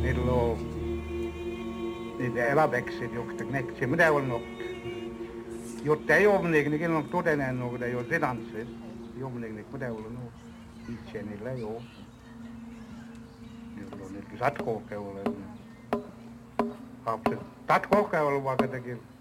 Niillä niitä eläväkset juokset näkse, mitä on nok. Jotta ei ole niin on todennäköinen, että ei ole sedansses. Jomminkin, mitä on nok. Itse niillä ei ole. Niillä on niitä satkokeolla. Lapset tatkokeolla vaikka teki.